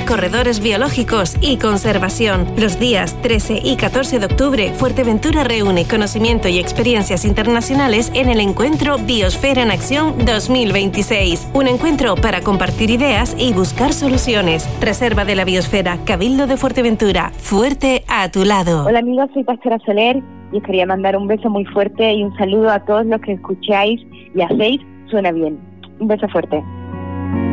corredores biológicos y conservación. Los días 13 y 14 de octubre, Fuerteventura reúne conocimiento y experiencias internacionales en el encuentro Biosfera en Acción 2026. Un encuentro para compartir ideas y buscar soluciones. Reserva de la Biosfera, Cabildo de Fuerteventura. Fuerte a tu lado. Hola amigos, soy Pastora Soler y os quería mandar un beso muy fuerte y un saludo a todos los que escucháis y hacéis Suena Bien. Un beso fuerte.